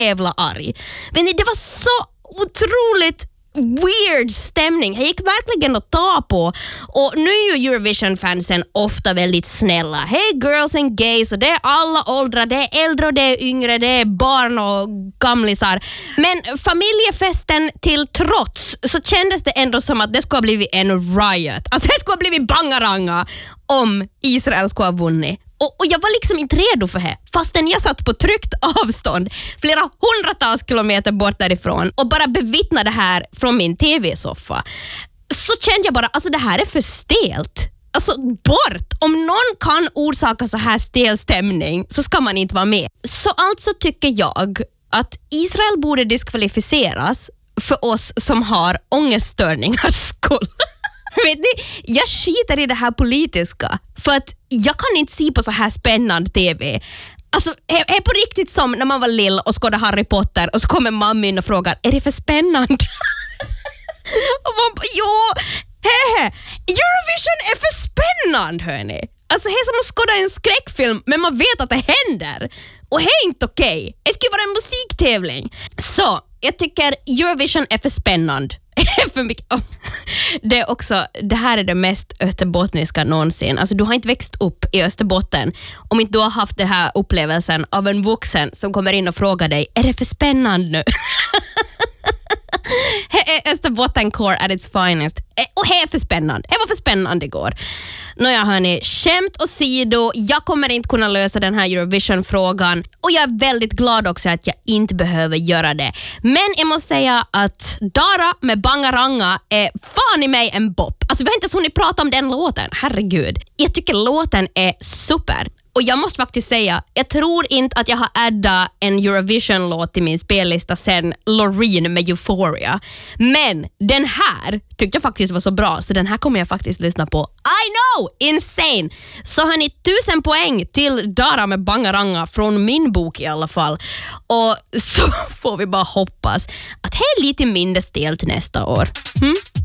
jävla arg. Men det var så otroligt weird stämning. Jag gick verkligen att ta på. Och nu är ju Eurovision-fansen ofta väldigt snälla. Hey girls and gays, och det är alla åldrar, det är äldre och det är yngre, det är barn och gamlisar. Men familjefesten till trots så kändes det ändå som att det skulle ha blivit en riot. Alltså det skulle ha blivit bangaranga om Israel skulle ha vunnit. Och jag var liksom inte redo för det, fastän jag satt på tryckt avstånd flera hundratals kilometer bort därifrån och bara bevittnade det här från min tv-soffa. Så kände jag bara, alltså det här är för stelt. Alltså bort! Om någon kan orsaka så här stel stämning så ska man inte vara med. Så alltså tycker jag att Israel borde diskvalificeras för oss som har ångeststörningars skull. Vet ni, jag skiter i det här politiska för att jag kan inte se på så här spännande tv. Alltså, det är på riktigt som när man var lill och skådade Harry Potter och så kommer mamma in och frågar, är det för spännande? Och man bara, jo, Eurovision är för spännande, hörni. Alltså, det är som att skåda en skräckfilm, men man vet att det händer. Och det är inte okej. Det ska vara en musiktävling. Så, jag tycker Eurovision är för spännande. För mycket. Det här är det mest österbottniska någonsin. Alltså du har inte växt upp i Österbotten om inte du har haft den här upplevelsen av en vuxen som kommer in och frågar dig, är det för spännande nu? Österbotten core at its finest. Och det är för spännande. Det var för spännande igår. Nåja hörni, skämt åsido, jag kommer inte kunna lösa den här Eurovision-frågan och jag är väldigt glad också att jag inte behöver göra det. Men jag måste säga att Dara med Bangaranga är fan i mig en bop. Alltså vi har inte ens hunnit prata om den låten, herregud. Jag tycker låten är super. Och jag måste faktiskt säga, jag tror inte att jag har addat en Eurovision-låt till min spellista sen Loreen med Euphoria. Men den här tyckte jag faktiskt var så bra, så den här kommer jag faktiskt lyssna på. I know! Insane! Så har ni 1000 poäng till Dara med Bangaranga från min bok i alla fall. Och så får vi bara hoppas att det är lite mindre stelt nästa år.